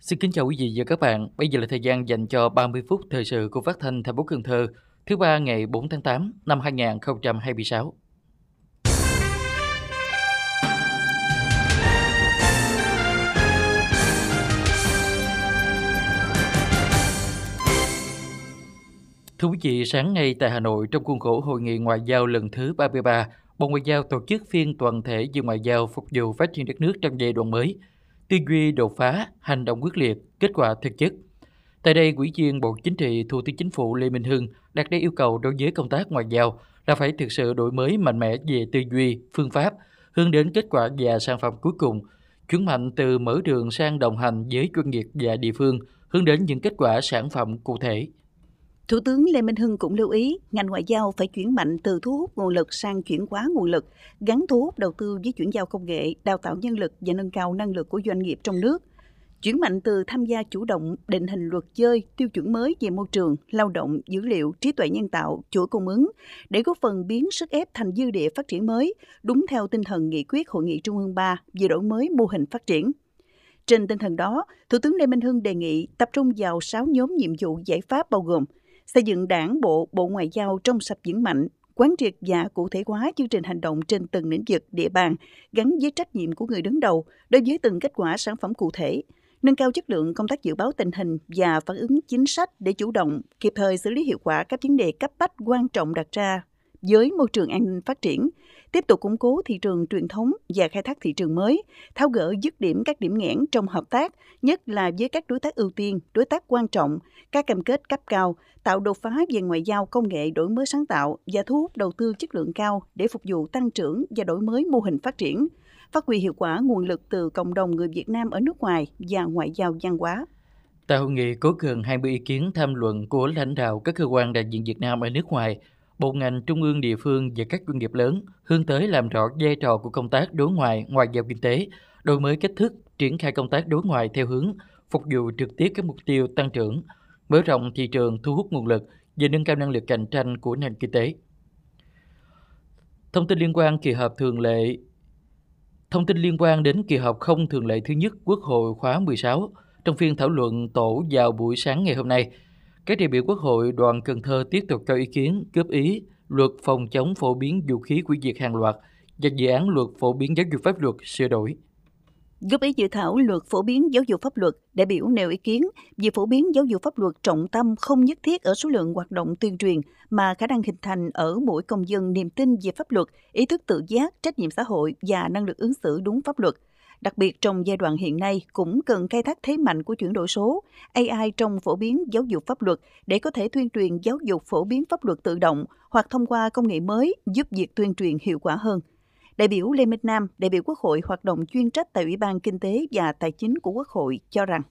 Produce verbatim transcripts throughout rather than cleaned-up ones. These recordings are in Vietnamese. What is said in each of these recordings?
Xin kính chào quý vị và các bạn. Bây giờ là thời gian dành cho ba mươi phút thời sự của Phát thanh thành phố Cần Thơ, thứ ba ngày bốn tháng tám năm hai nghìn không trăm hai mươi sáu. Thưa quý vị, sáng nay tại Hà Nội, trong khuôn khổ Hội nghị Ngoại giao lần thứ ba mươi ba, Bộ Ngoại giao tổ chức phiên toàn thể về ngoại giao phục vụ phát triển đất nước trong giai đoạn mới, tư duy đột phá, hành động quyết liệt, kết quả thực chất. Tại đây, Ủy viên Bộ Chính trị, Thủ tướng Chính phủ Lê Minh Hưng đặt ra yêu cầu đối với công tác ngoại giao là phải thực sự đổi mới mạnh mẽ về tư duy, phương pháp, hướng đến kết quả và sản phẩm cuối cùng, chuyển mạnh từ mở đường sang đồng hành với doanh nghiệp và địa phương, hướng đến những kết quả sản phẩm cụ thể. Thủ tướng Lê Minh Hưng cũng lưu ý, ngành ngoại giao phải chuyển mạnh từ thu hút nguồn lực sang chuyển hóa nguồn lực, gắn thu hút đầu tư với chuyển giao công nghệ, đào tạo nhân lực và nâng cao năng lực của doanh nghiệp trong nước. Chuyển mạnh từ tham gia chủ động định hình luật chơi, tiêu chuẩn mới về môi trường, lao động, dữ liệu, trí tuệ nhân tạo, chuỗi cung ứng, để góp phần biến sức ép thành dư địa phát triển mới, đúng theo tinh thần nghị quyết Hội nghị Trung ương ba về đổi mới mô hình phát triển. Trên tinh thần đó, Thủ tướng Lê Minh Hưng đề nghị tập trung vào sáu nhóm nhiệm vụ giải pháp bao gồm xây dựng Đảng bộ, Bộ Ngoại giao trong sạch vững mạnh, quán triệt và cụ thể hóa chương trình hành động trên từng lĩnh vực, địa bàn, gắn với trách nhiệm của người đứng đầu đối với từng kết quả sản phẩm cụ thể, nâng cao chất lượng công tác dự báo tình hình và phản ứng chính sách để chủ động, kịp thời xử lý hiệu quả các vấn đề cấp bách quan trọng đặt ra với môi trường an ninh phát triển, tiếp tục củng cố thị trường truyền thống và khai thác thị trường mới, tháo gỡ dứt điểm các điểm nghẽn trong hợp tác, nhất là với các đối tác ưu tiên, đối tác quan trọng, các cam kết cấp cao, tạo đột phá về ngoại giao công nghệ đổi mới sáng tạo và thu hút đầu tư chất lượng cao để phục vụ tăng trưởng và đổi mới mô hình phát triển, phát huy hiệu quả nguồn lực từ cộng đồng người Việt Nam ở nước ngoài và ngoại giao văn hóa. Tại hội nghị có gần hai mươi ý kiến tham luận của lãnh đạo các cơ quan đại diện Việt Nam ở nước ngoài, bộ ngành trung ương, địa phương và các doanh nghiệp lớn hướng tới làm rõ vai trò của công tác đối ngoại, ngoại giao kinh tế, đổi mới cách thức triển khai công tác đối ngoại theo hướng phục vụ trực tiếp các mục tiêu tăng trưởng, mở rộng thị trường, thu hút nguồn lực và nâng cao năng lực cạnh tranh của nền kinh tế. Thông tin liên quan kỳ họp thường lệ Thông tin liên quan đến kỳ họp không thường lệ thứ nhất Quốc hội khóa mười sáu, trong phiên thảo luận tổ vào buổi sáng ngày hôm nay, các đại biểu Quốc hội đoàn Cần Thơ tiếp tục cho ý kiến, góp ý luật phòng chống phổ biến vũ khí hủy diệt hàng loạt và dự án luật phổ biến giáo dục pháp luật sửa đổi. Góp ý dự thảo luật phổ biến giáo dục pháp luật, đại biểu nêu ý kiến về phổ biến giáo dục pháp luật trọng tâm không nhất thiết ở số lượng hoạt động tuyên truyền mà khả năng hình thành ở mỗi công dân niềm tin về pháp luật, ý thức tự giác, trách nhiệm xã hội và năng lực ứng xử đúng pháp luật. Đặc biệt trong giai đoạn hiện nay cũng cần khai thác thế mạnh của chuyển đổi số, a i trong phổ biến giáo dục pháp luật để có thể tuyên truyền giáo dục phổ biến pháp luật tự động hoặc thông qua công nghệ mới giúp việc tuyên truyền hiệu quả hơn. Đại biểu Lê Minh Nam, đại biểu Quốc hội hoạt động chuyên trách tại Ủy ban Kinh tế và Tài chính của Quốc hội cho rằng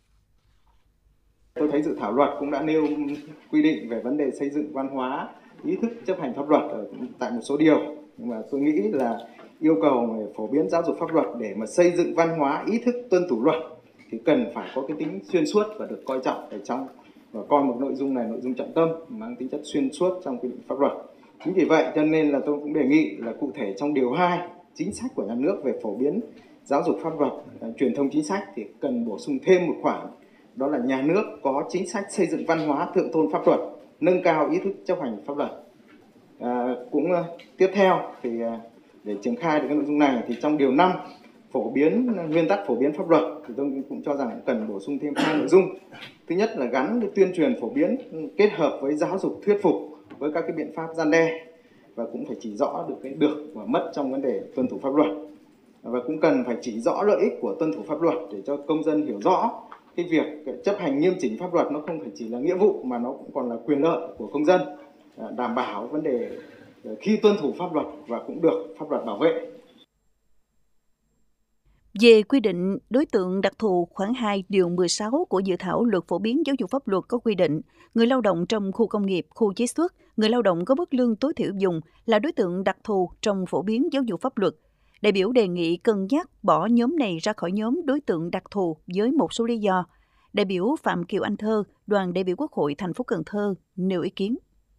tôi thấy dự thảo luật cũng đã nêu quy định về vấn đề xây dựng văn hóa, ý thức chấp hành pháp luật ở tại một số điều, nhưng mà tôi nghĩ là yêu cầu về phổ biến giáo dục pháp luật để mà xây dựng văn hóa, ý thức tuân thủ luật thì cần phải có cái tính xuyên suốt và được coi trọng ở trong, và coi một nội dung này nội dung trọng tâm mang tính chất xuyên suốt trong quy định pháp luật. Chính vì vậy cho nên là tôi cũng đề nghị là cụ thể trong điều hai chính sách của nhà nước về phổ biến giáo dục pháp luật, truyền thông chính sách thì cần bổ sung thêm một khoản, đó là nhà nước có chính sách xây dựng văn hóa thượng tôn pháp luật, nâng cao ý thức chấp hành pháp luật. À, cũng uh, tiếp theo thì uh, để triển khai được cái nội dung này thì trong điều năm phổ biến nguyên tắc phổ biến pháp luật thì tôi cũng cho rằng cần bổ sung thêm hai nội dung. Thứ nhất là gắn với tuyên truyền phổ biến kết hợp với giáo dục thuyết phục với các cái biện pháp răn đe, và cũng phải chỉ rõ được cái được và mất trong vấn đề tuân thủ pháp luật, và cũng cần phải chỉ rõ lợi ích của tuân thủ pháp luật để cho công dân hiểu rõ cái việc chấp hành nghiêm chỉnh pháp luật nó không phải chỉ là nghĩa vụ mà nó cũng còn là quyền lợi của công dân, đảm bảo vấn đề khi tuân thủ pháp luật và cũng được pháp luật bảo vệ. Về quy định đối tượng đặc thù, khoản hai điều mười sáu của dự thảo luật phổ biến giáo dục pháp luật có quy định người lao động trong khu công nghiệp, khu chế xuất, người lao động có mức lương tối thiểu vùng là đối tượng đặc thù trong phổ biến giáo dục pháp luật. Đại biểu đề nghị cân nhắc bỏ nhóm này ra khỏi nhóm đối tượng đặc thù với một số lý do. Đại biểu Phạm Kiều Anh Thơ, đoàn đại biểu Quốc hội thành phố Cần Thơ nêu ý kiến.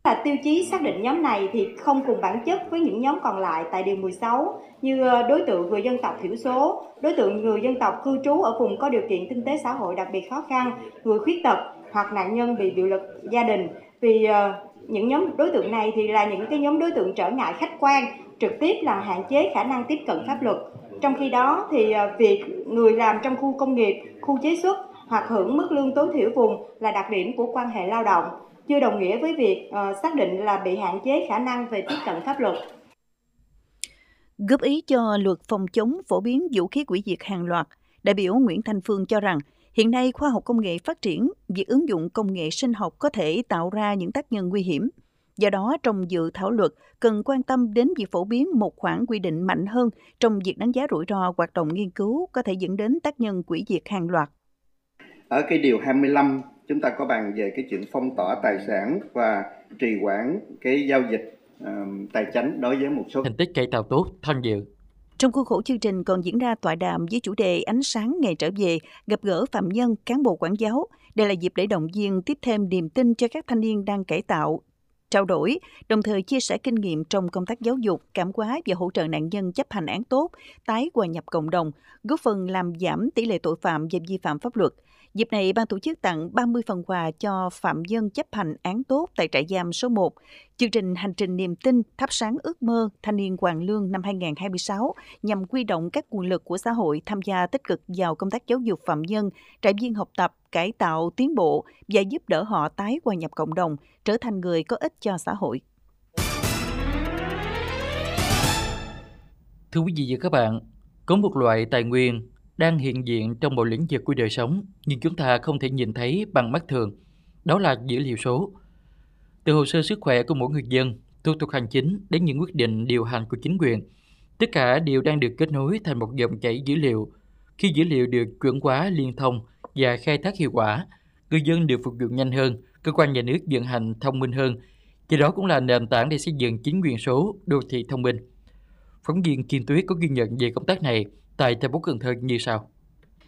Là tiêu chí xác định nhóm này thì không cùng bản chất với những nhóm còn lại tại điều mười sáu như đối tượng người dân tộc thiểu số, đối tượng người dân tộc cư trú ở vùng có điều kiện kinh tế xã hội đặc biệt khó khăn, người khuyết tật hoặc nạn nhân bị bạo lực gia đình. Vì uh, những nhóm đối tượng này thì là những cái nhóm đối tượng trở ngại khách quan, trực tiếp làm hạn chế khả năng tiếp cận pháp luật. Trong khi đó thì uh, việc người làm trong khu công nghiệp, khu chế xuất hoặc hưởng mức lương tối thiểu vùng là đặc điểm của quan hệ lao động, chưa đồng nghĩa với việc uh, xác định là bị hạn chế khả năng về tiếp cận pháp luật. Góp ý cho luật phòng chống phổ biến vũ khí hủy diệt hàng loạt, đại biểu Nguyễn Thanh Phương cho rằng hiện nay khoa học công nghệ phát triển, việc ứng dụng công nghệ sinh học có thể tạo ra những tác nhân nguy hiểm. Do đó, trong dự thảo luật cần quan tâm đến việc phổ biến một khoản quy định mạnh hơn trong việc đánh giá rủi ro hoạt động nghiên cứu có thể dẫn đến tác nhân hủy diệt hàng loạt. Ở cái điều hai mươi lăm, chúng ta có bàn về cái chuyện phong tỏa tài sản và trì hoãn cái giao dịch uh, tài chánh đối với một số thành tích cải tạo tốt tham dự. Trong khuôn khổ chương trình còn diễn ra tọa đàm với chủ đề Ánh sáng ngày trở về, gặp gỡ phạm nhân, cán bộ quản giáo. Đây là dịp để động viên tiếp thêm niềm tin cho các thanh niên đang cải tạo, trao đổi, đồng thời chia sẻ kinh nghiệm trong công tác giáo dục, cảm hóa và hỗ trợ nạn nhân chấp hành án tốt, tái hòa nhập cộng đồng, góp phần làm giảm tỷ lệ tội phạm và vi phạm pháp luật. Dịp này, ban tổ chức tặng ba mươi phần quà cho phạm nhân chấp hành án tốt tại trại giam số một. Chương trình Hành trình niềm tin, thắp sáng ước mơ thanh niên Hoàng Lương năm hai không hai sáu nhằm huy động các nguồn lực của xã hội tham gia tích cực vào công tác giáo dục phạm nhân, trại viên học tập, cải tạo, tiến bộ và giúp đỡ họ tái hòa nhập cộng đồng, trở thành người có ích cho xã hội. Thưa quý vị và các bạn, có một loại tài nguyên đang hiện diện trong mọi lĩnh vực của đời sống, nhưng chúng ta không thể nhìn thấy bằng mắt thường. Đó là dữ liệu số. Từ hồ sơ sức khỏe của mỗi người dân, thủ tục hành chính đến những quyết định điều hành của chính quyền, tất cả đều đang được kết nối thành một dòng chảy dữ liệu. Khi dữ liệu được chuẩn hóa, liên thông và khai thác hiệu quả, người dân được phục vụ nhanh hơn, cơ quan nhà nước vận hành thông minh hơn. Thì đó cũng là nền tảng để xây dựng chính quyền số, đô thị thông minh. Phóng viên Kiên Tuyết có ghi nhận về công tác này tại thành phố Cần Thơ như sau.